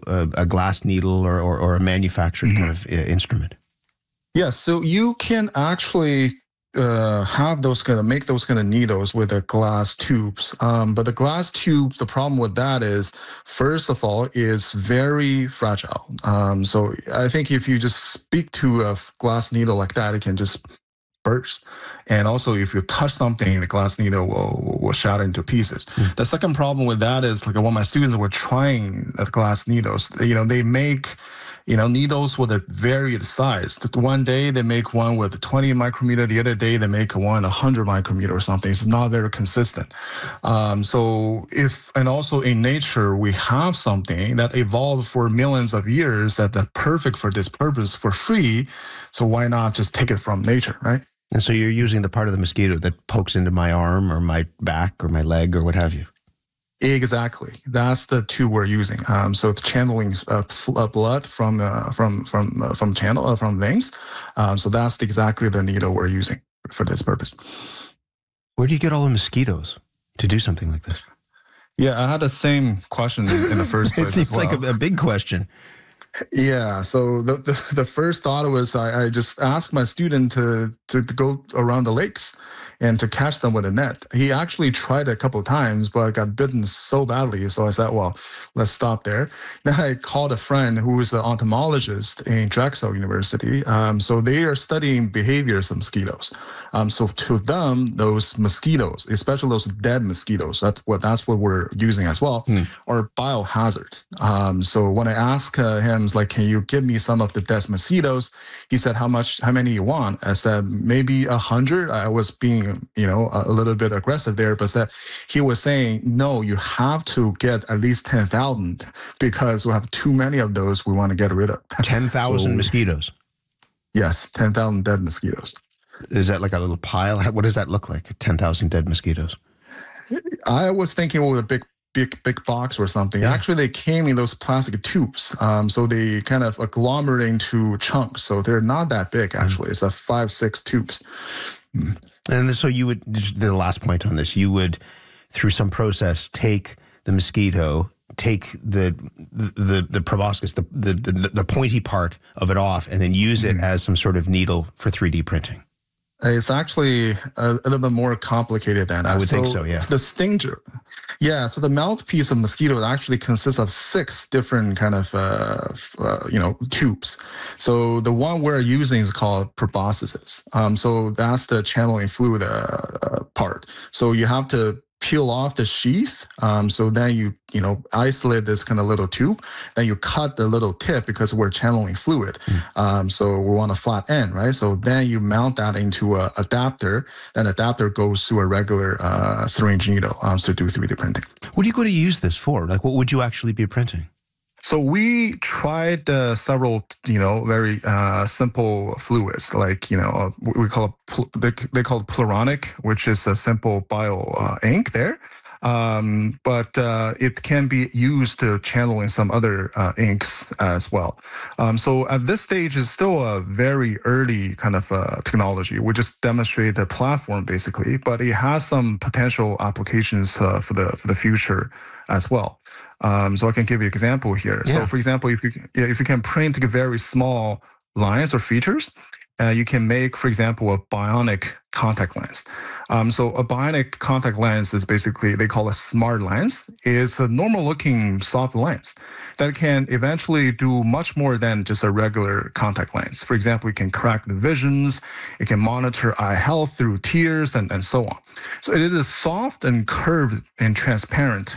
a glass needle or a manufactured kind of instrument? Yeah, so you can actually have those make those kind of needles with the glass tubes. But the glass tubes, the problem with that is, first of all, is very fragile. So I think if you just speak to a glass needle like that, it can just burst. And also, if you touch something, the glass needle will shatter into pieces. The second problem with that is, like, when my students were trying the glass needles, they make needles with a varied size. One day they make one with 20 micrometer, the other day they make one 100 micrometer or something. It's not very consistent. And also in nature, we have something that evolved for millions of years that's perfect for this purpose for free. So why not just take it from nature, right? And so you're using the part of the mosquito that pokes into my arm or my back or my leg or what have you. Exactly. That's the tube we're using. So it's channeling blood from veins. So that's exactly the needle we're using for this purpose. Where do you get all the mosquitoes to do something like this? Yeah, I had the same question in the first place. It seems like a big question. Yeah. So the first thought was I just asked my student to go around the lakes and to catch them with a net. He actually tried it a couple of times, but got bitten so badly. So I said, well, let's stop there. Then I called a friend who is an entomologist in Drexel University. So they are studying behaviors of mosquitoes. So to them, those mosquitoes, especially those dead mosquitoes, that's what we're using as well, are biohazard. So when I asked him, like, can you give me some of the dead mosquitoes? He said, how many you want? I said, maybe 100. I was being, a little bit aggressive there, but he was saying, no, you have to get at least 10,000 because we have too many of those we want to get rid of. 10,000 mosquitoes? Yes, 10,000 dead mosquitoes. Is that like a little pile? What does that look like, 10,000 dead mosquitoes? I was thinking with a big box or something. Yeah. Actually, they came in those plastic tubes. So they kind of agglomerate into chunks. So they're not that big, actually. It's 5-6 tubes. And so you would, the last point on this, you would, through some process, take the mosquito, take the proboscis, the pointy part of it off, and then use it as some sort of needle for 3D printing. It's actually a little bit more complicated than that. I would think so, yeah. The stinger. Yeah, so the mouthpiece of mosquito actually consists of 6 different kind of, tubes. So the one we're using is called proboscis. So that's the channeling fluid part. So you have to peel off the sheath. So then you isolate this kind of little tube. Then you cut the little tip because we're channeling fluid. So we want a flat end, right? So then you mount that into an adapter. Then adapter goes to a regular syringe needle to do 3D printing. What are you going to use this for? Like, what would you actually be printing? So we tried several, very simple fluids, like, we call it, they call it Pluronic, which is a simple bio ink there. But it can be used to channel in some other inks as well. So at this stage, it's still a very early kind of technology. We just demonstrate the platform basically, but it has some potential applications for the future as well. So I can give you an example here. Yeah. So for example, if you can print very small lines or features, you can make, for example, a bionic contact lens. So a bionic contact lens is basically, they call it smart lens. It's a normal looking soft lens that can eventually do much more than just a regular contact lens. For example, it can correct the visions, it can monitor eye health through tears and so on. So it is a soft and curved and transparent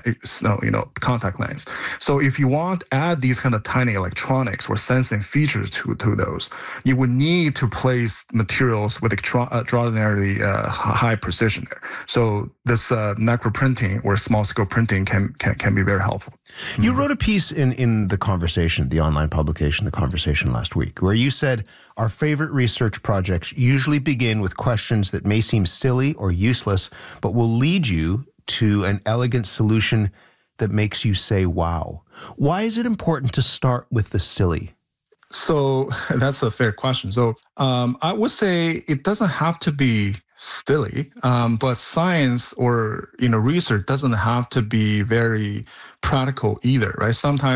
contact lens. So if you want to add these kind of tiny electronics or sensing features to those, you would need to place materials with extraordinarily high precision there. So this necroprinting or small scale printing can be very helpful. You wrote a piece in The Conversation, the online publication, The Conversation last week, where you said, our favorite research projects usually begin with questions that may seem silly or useless, but will lead you to an elegant solution that makes you say, wow. Why is it important to start with the silly? So that's a fair question. So I would say it doesn't have to be silly, but science or research doesn't have to be very practical either, right? Sometimes